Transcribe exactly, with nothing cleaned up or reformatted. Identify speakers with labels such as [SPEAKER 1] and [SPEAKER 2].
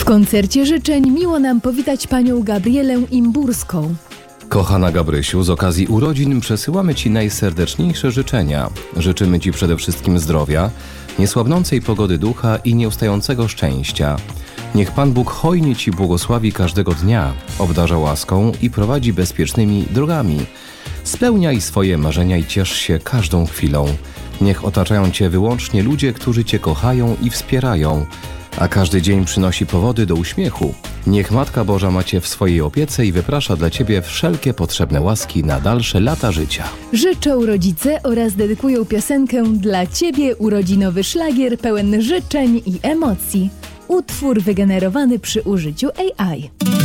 [SPEAKER 1] W koncercie życzeń miło nam powitać panią Gabrielę Imburską.
[SPEAKER 2] Kochana Gabrysiu, z okazji urodzin przesyłamy Ci najserdeczniejsze życzenia. Życzymy Ci przede wszystkim zdrowia, niesłabnącej pogody ducha i nieustającego szczęścia. Niech Pan Bóg hojnie Ci błogosławi każdego dnia, obdarza łaską i prowadzi bezpiecznymi drogami. Spełniaj swoje marzenia i ciesz się każdą chwilą. Niech otaczają Cię wyłącznie ludzie, którzy Cię kochają i wspierają, a każdy dzień przynosi powody do uśmiechu. Niech Matka Boża ma Cię w swojej opiece i wyprasza dla Ciebie wszelkie potrzebne łaski na dalsze lata życia.
[SPEAKER 1] Życzą rodzice oraz dedykują piosenkę dla Ciebie, urodzinowy szlagier pełen życzeń i emocji. Utwór wygenerowany przy użyciu A I.